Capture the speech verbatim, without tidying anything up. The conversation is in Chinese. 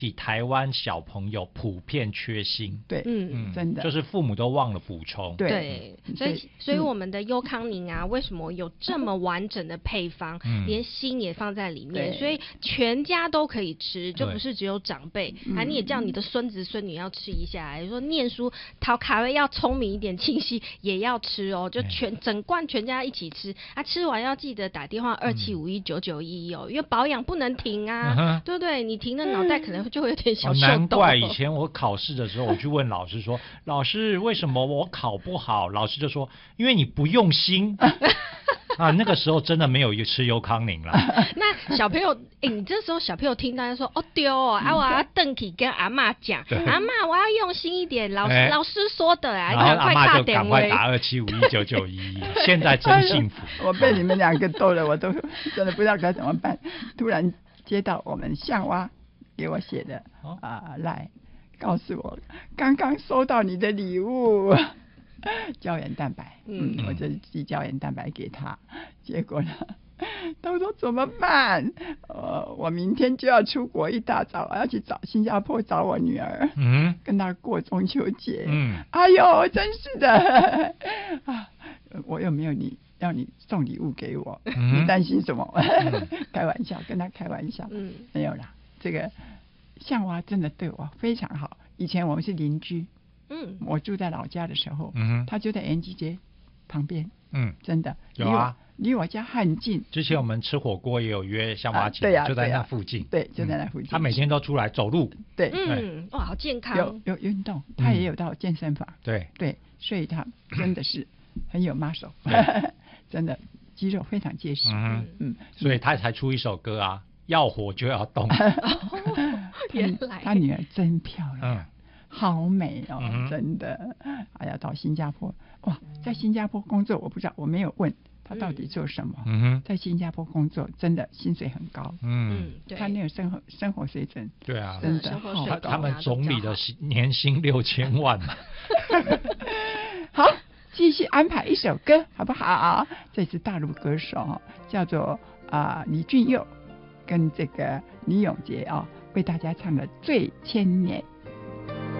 起台湾小朋友普遍缺锌。 对，嗯，真的就是父母都忘了补充。 对， 嗯、 所以所以我们的优康宁啊，为什么有这么完整的配方，嗯、连锌也放在里面，所以全家都可以吃，就不是只有长辈啊，你也叫你的孙子孙女要吃一下。比如说念书讨卡位要聪明一点，清晰也要吃哦，就全整罐全家一起吃啊，吃完要记得打电话二七五一九九一一哦，因为保养不能停啊，嗯、对不对？你停了脑袋可能就会有点小秀逗。 难怪以前我考试的时候，我去问老师说：“老师，为什么我考不好？”老师就说：“因为你不用心。”啊，那个时候真的没有吃优康宁了。 那小朋友，欸、你这时候小朋友听到就说：“哦对哦，啊我要邓起跟阿嬷讲，阿嬷我要用心一点，老师、欸、老师说的啊， 然后阿嬷就赶快打二七五一九九一，现在真幸福。 我被你们两个逗了，我都真的不知道该怎么办。突然接到我们向蛙给我写的啊来。告诉我刚刚收到你的礼物胶原蛋白，嗯，我就寄胶原蛋白给他，结果呢他说怎么办，呃，我明天就要出国，一大早我要去找新加坡找我女儿，嗯，跟她过中秋节，嗯，哎呦真是的啊，我又没有你要你送礼物给我，嗯、你担心什么、嗯、开玩笑，跟他开玩笑，嗯，没有啦，这个向蛙真的对我非常好，以前我们是邻居，嗯，我住在老家的时候，嗯，他就在延吉街旁边，嗯，真的有啊， 离我家很近。 之前我们吃火锅也有约向蛙姐、啊， 对呀、啊， 就在那附近， 对，就在那附近。 他每天都出来走路， 对， 嗯，哇，好健康， 有有运动，他也有到健身房， 对对，所以他真的是很有 muscle， 真的肌肉非常结实，嗯嗯，所以他才出一首歌啊。要活就要动。 原来他女儿真漂亮，嗯、好美哦，嗯、真的。哎呀，到新加坡哇，在新加坡工作，我不知道，我没有问他到底做什么。嗯、在新加坡工作真的薪水很高，嗯，他那个生活生活水准， 对啊， 真的好高。他们总理的年薪六千万嘛。 好，继续安排一首歌好不好？这是大陆歌手，叫做啊、呃、李俊佑。跟这个李永杰啊、哦，为大家唱的《醉千年》。